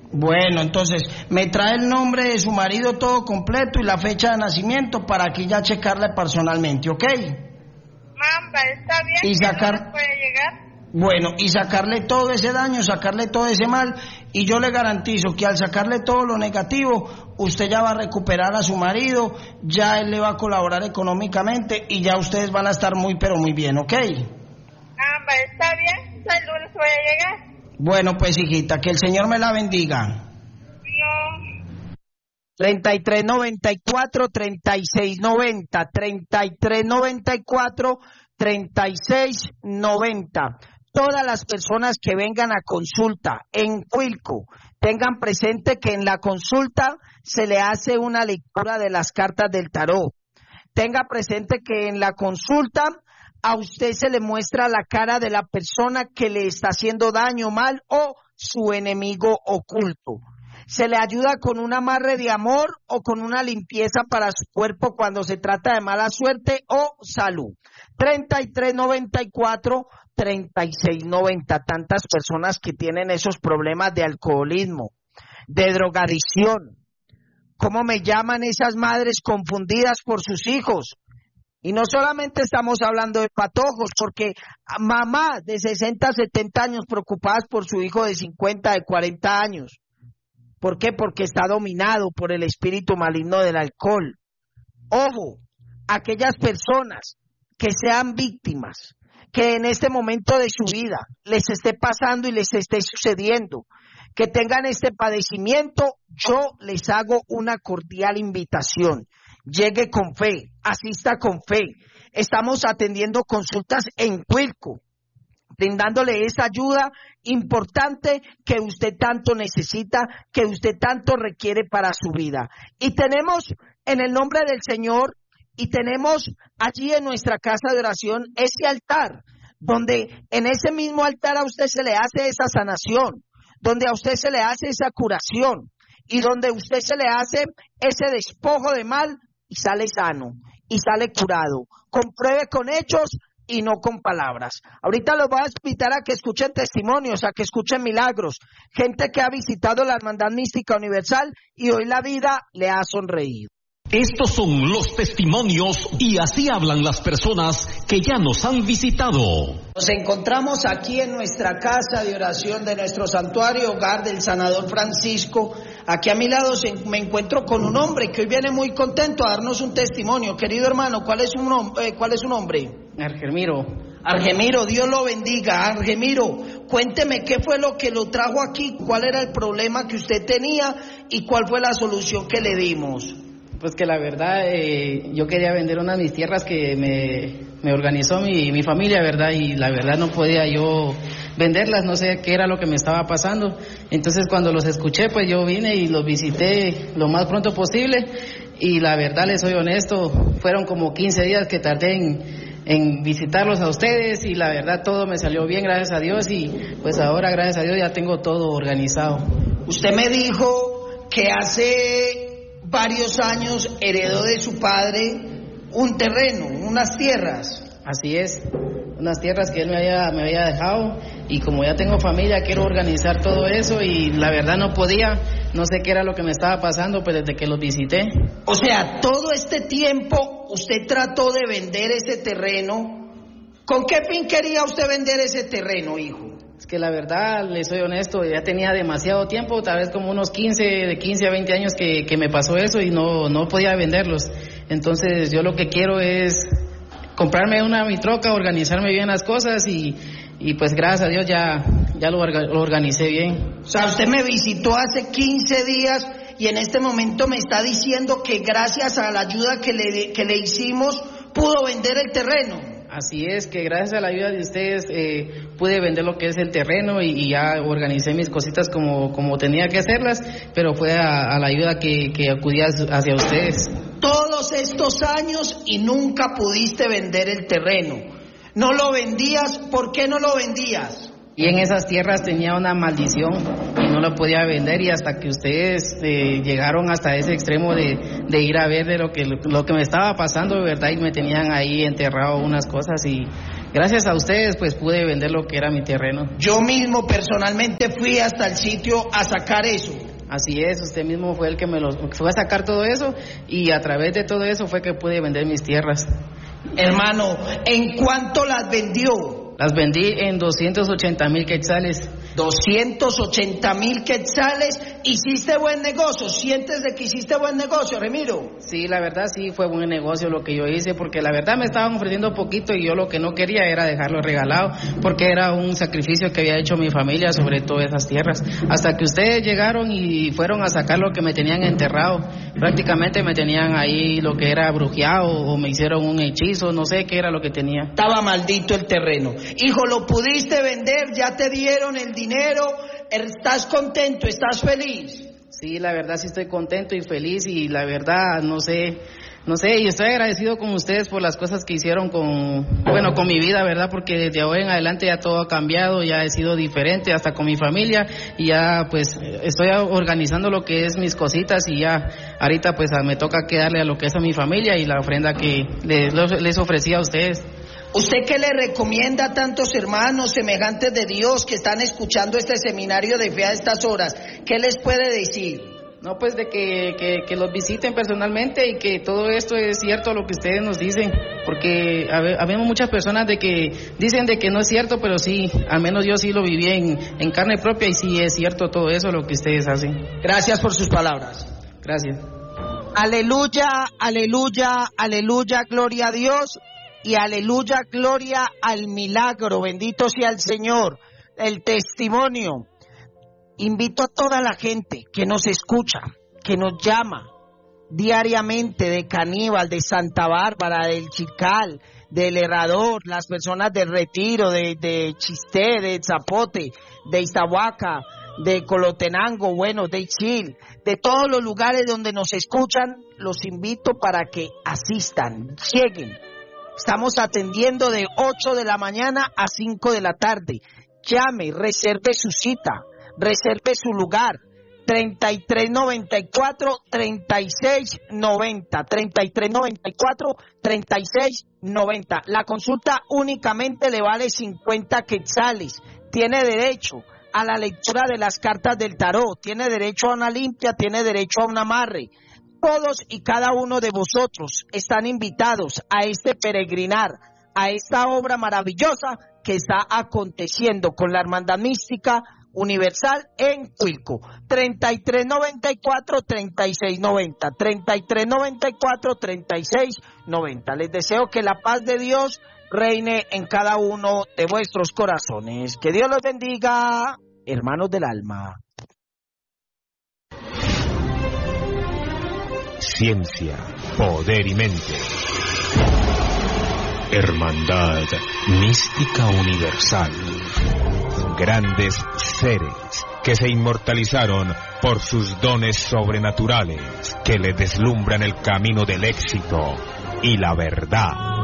Bueno, entonces, me trae el nombre de su marido todo completo y la fecha de nacimiento para aquí ya checarle personalmente, ¿ok? Mamba, está bien. Y sacar... ¿No puede llegar? Bueno, y sacarle todo ese daño, sacarle todo ese mal, y yo le garantizo que al sacarle todo lo negativo, usted ya va a recuperar a su marido, ya él le va a colaborar económicamente y ya ustedes van a estar muy pero muy bien, ¿ok? Mamba, está bien. ¿El lunes puede llegar? Bueno, pues hijita, que el Señor me la bendiga. No. 3394-3690, 3394-3690. Todas las personas que vengan a consulta en Cuilco, tengan presente que en la consulta se le hace una lectura de las cartas del tarot. Tenga presente que en la consulta a usted se le muestra la cara de la persona que le está haciendo daño, mal, o su enemigo oculto. Se le ayuda con un amarre de amor o con una limpieza para su cuerpo cuando se trata de mala suerte o salud. 3394-3690. Tantas personas que tienen esos problemas de alcoholismo, de drogadicción. ¿Cómo me llaman esas madres confundidas por sus hijos? Y no solamente estamos hablando de patojos, porque mamá de 60, 70 años preocupadas por su hijo de 50, de 40 años. ¿Por qué? Porque está dominado por el espíritu maligno del alcohol. Ojo, aquellas personas que sean víctimas, que en este momento de su vida les esté pasando y les esté sucediendo, que tengan este padecimiento, yo les hago una cordial invitación. Llegue con fe, asista con fe. Estamos atendiendo consultas en Cuilco, brindándole esa ayuda importante que usted tanto necesita, que usted tanto requiere para su vida. Y tenemos en el nombre del Señor, y tenemos allí en nuestra casa de oración ese altar, donde en ese mismo altar a usted se le hace esa sanación, donde a usted se le hace esa curación, y donde usted se le hace ese despojo de mal, y sale sano, y sale curado. Compruebe con hechos y no con palabras. Ahorita los voy a invitar a que escuchen testimonios, a que escuchen milagros. Gente que ha visitado la Hermandad Mística Universal y hoy la vida le ha sonreído. Estos son los testimonios y así hablan las personas que ya nos han visitado. Nos encontramos aquí en nuestra casa de oración de nuestro santuario hogar del Sanador Francisco. Aquí a mi lado me encuentro con un hombre que hoy viene muy contento a darnos un testimonio. Querido hermano, ¿cuál es su nombre? Argemiro. Argemiro, Dios lo bendiga. Argemiro, cuénteme qué fue lo que lo trajo aquí, cuál era el problema que usted tenía y cuál fue la solución que le dimos. Pues que la verdad, yo quería vender unas de mis tierras que me organizó mi familia, ¿verdad? Y la verdad no podía yo venderlas, no sé qué era lo que me estaba pasando. Entonces cuando los escuché, pues yo vine y los visité lo más pronto posible. Y la verdad, les soy honesto, fueron como 15 días que tardé en visitarlos a ustedes y la verdad todo me salió bien, gracias a Dios. Y pues ahora, gracias a Dios, ya tengo todo organizado. Usted me dijo que hace varios años heredó de su padre un terreno, unas tierras. Así es, unas tierras que él me había dejado y como ya tengo familia quiero organizar todo eso y la verdad no podía, no sé qué era lo que me estaba pasando pues desde que los visité. O sea, todo este tiempo usted trató de vender ese terreno. ¿Con qué fin quería usted vender ese terreno, hijo? Es que la verdad, le soy honesto, ya tenía demasiado tiempo, tal vez como unos 15 a 20 años que me pasó eso y no podía venderlos. Entonces yo lo que quiero es comprarme mi troca, organizarme bien las cosas y pues gracias a Dios ya lo organicé bien. O sea, usted me visitó hace 15 días y en este momento me está diciendo que gracias a la ayuda que le hicimos pudo vender el terreno. Así es, que gracias a la ayuda de ustedes pude vender lo que es el terreno y ya organicé mis cositas como tenía que hacerlas, pero fue a la ayuda que acudí hacia ustedes. Todos estos años y nunca pudiste vender el terreno. ¿No lo vendías? ¿Por qué no lo vendías? Y en esas tierras tenía una maldición y no lo podía vender y hasta que ustedes llegaron hasta ese extremo de ir a ver de lo que me estaba pasando, de verdad, y me tenían ahí enterrado unas cosas y gracias a ustedes pues pude vender lo que era mi terreno. Yo mismo personalmente fui hasta el sitio a sacar eso. Así es, usted mismo fue el que me fue a sacar todo eso y a través de todo eso fue que pude vender mis tierras. Hermano, ¿en cuánto las vendió? Las vendí en 280,000 quetzales. 280,000 quetzales. ¿Hiciste buen negocio? ¿Sientes de que hiciste buen negocio, Remiro? Sí, la verdad sí fue buen negocio lo que yo hice, porque la verdad me estaban ofreciendo poquito y yo lo que no quería era dejarlo regalado, porque era un sacrificio que había hecho mi familia sobre todas esas tierras. Hasta que ustedes llegaron y fueron a sacar lo que me tenían enterrado. Prácticamente me tenían ahí lo que era brujeado o me hicieron un hechizo, no sé qué era lo que tenía. Estaba maldito el terreno. Hijo, ¿lo pudiste vender? ¿Ya te dieron el dinero? ¿Estás contento? ¿Estás feliz? Sí, la verdad sí estoy contento y feliz y la verdad no sé, y estoy agradecido con ustedes por las cosas que hicieron con mi vida, ¿verdad? Porque desde ahora en adelante ya todo ha cambiado, ya he sido diferente hasta con mi familia y ya pues estoy organizando lo que es mis cositas y ya ahorita pues me toca quedarle a lo que es a mi familia y la ofrenda que les ofrecí a ustedes. ¿Usted qué le recomienda a tantos hermanos semejantes de Dios que están escuchando este seminario de fe a estas horas? ¿Qué les puede decir? No, pues de que los visiten personalmente y que todo esto es cierto lo que ustedes nos dicen, porque habemos muchas personas de que dicen de que no es cierto, pero sí, al menos yo sí lo viví en carne propia y sí es cierto todo eso lo que ustedes hacen. Gracias por sus palabras. Gracias. Aleluya, aleluya, aleluya, gloria a Dios. Y aleluya, gloria al milagro, bendito sea el Señor, el testimonio. Invito a toda la gente que nos escucha, que nos llama diariamente de Caníbal, de Santa Bárbara, del Chical, del Herrador, las personas del Retiro, de Chisté, de Zapote, de Iztahuaca, de Colotenango, bueno, de Ichil, de todos los lugares donde nos escuchan, los invito para que asistan, lleguen. Estamos atendiendo de 8 de la mañana a 5 de la tarde. Llame, reserve su cita, reserve su lugar. 3394-3690. 3394-3690. La consulta únicamente le vale 50 quetzales. Tiene derecho a la lectura de las cartas del tarot. Tiene derecho a una limpia, tiene derecho a un amarre. Todos y cada uno de vosotros están invitados a este peregrinar, a esta obra maravillosa que está aconteciendo con la Hermandad Mística Universal en Cuilco. 3394-3690, 3394-3690. Les deseo que la paz de Dios reine en cada uno de vuestros corazones. Que Dios los bendiga, hermanos del alma. Ciencia, poder y mente. Hermandad Mística Universal. Grandes seres que se inmortalizaron por sus dones sobrenaturales, que le deslumbran el camino del éxito y la verdad.